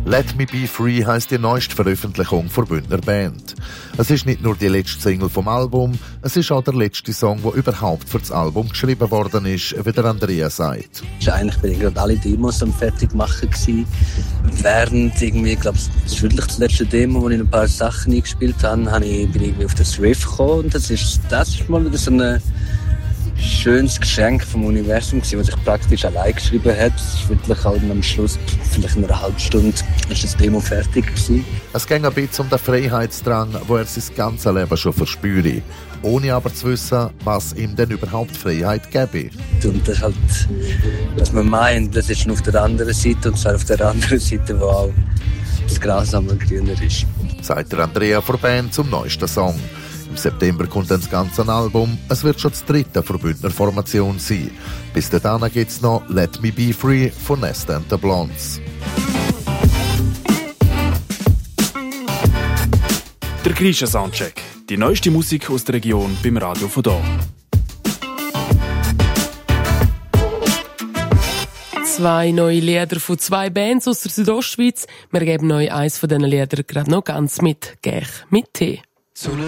«Let Me Be Free» heisst die neueste Veröffentlichung der Bündner Band. Es ist nicht nur die letzte Single vom Album, es ist auch der letzte Song, der überhaupt für das Album geschrieben worden ist, wie der Andrea sagt. Eigentlich bin ich gerade alle Demos am fertig machen gewesen. Während irgendwie, ich glaube, das ist wirklich das letzte Demo, wo ich ein paar Sachen eingespielt habe, bin ich auf das Riff gekommen. Und das ist mal wieder so ein schönes Geschenk vom Universum gewesen, was ich praktisch allein geschrieben habe. Es ist wirklich halt am Schluss, vielleicht in einer halben Stunde, ist das Demo fertig gewesen. Es ging ein bisschen um den Freiheitsdrang, wo er sein ganzes Leben schon verspüre, ohne aber zu wissen, was ihm denn überhaupt Freiheit gäbe. Und das halt, was man meint, das ist auf der anderen Seite, und zwar auf der anderen Seite, wo auch das Gras einmal grüner ist. Sagt der Andrea von der Band zum neuesten Song. Im September kommt dann das ganze Album. Es wird schon das dritte von Bündner Formation sein. Bis dahin gibt es noch «Let Me Be Free» von Nesta and the Blondes. Der Grisha Soundcheck. Die neueste Musik aus der Region beim Radio von hier. 2 neue Lieder von 2 Bands aus der Südostschweiz. Wir geben euch eins von diesen Liedern gerade noch ganz mit Gech mit Tee.